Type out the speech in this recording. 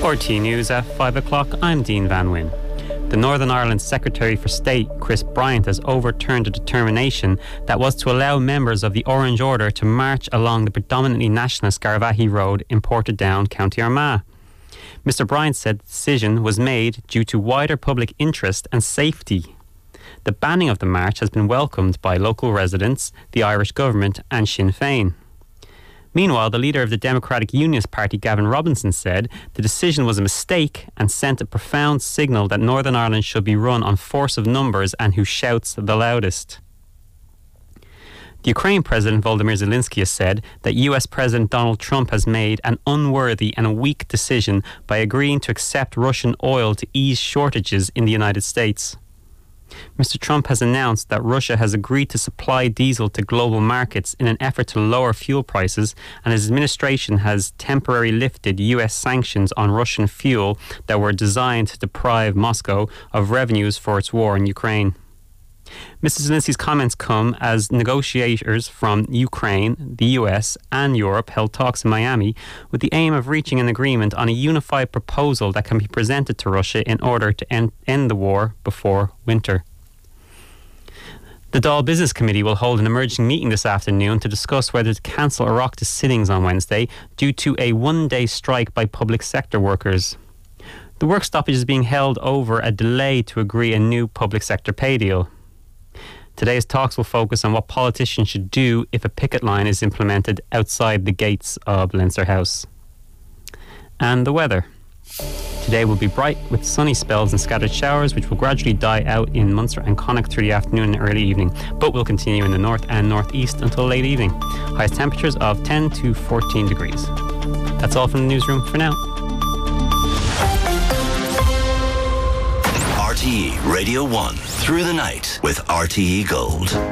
RTÉ News at 5 o'clock, I'm Dean Van Wyn. The Northern Ireland Secretary for State, Chris Bryant, has overturned a determination that was to allow members of the Orange Order to march along the predominantly nationalist Garvaghey Road in Portadown, County Armagh. Mr Bryant said the decision was made due to wider public interest and safety. The banning of the march has been welcomed by local residents, the Irish government and Sinn Féin. Meanwhile, the leader of the Democratic Unionist Party, Gavin Robinson, said the decision was a mistake and sent a profound signal that Northern Ireland should be run on force of numbers and who shouts the loudest. The Ukraine President Volodymyr Zelensky has said that US President Donald Trump has made an unworthy and a weak decision by agreeing to accept Russian oil to ease shortages in the United States. Mr Trump has announced that Russia has agreed to supply diesel to global markets in an effort to lower fuel prices, and his administration has temporarily lifted US sanctions on Russian fuel that were designed to deprive Moscow of revenues for its war in Ukraine. Mr Zelensky's comments come as negotiators from Ukraine, the US and Europe held talks in Miami with the aim of reaching an agreement on a unified proposal that can be presented to Russia in order to end the war before winter. The Dáil Business Committee will hold an emergency meeting this afternoon to discuss whether to cancel Oireachtas sittings on Wednesday due to a one-day strike by public sector workers. The work stoppage is being held over a delay to agree a new public sector pay deal. Today's talks will focus on what politicians should do if a picket line is implemented outside the gates of Leinster House. And the weather. Today will be bright with sunny spells and scattered showers, which will gradually die out in Munster and Connacht through the afternoon and early evening, but will continue in the north and northeast until late evening. Highest temperatures of 10 to 14 degrees. That's all from the newsroom for now. RTE Radio 1 through the night with RTE Gold.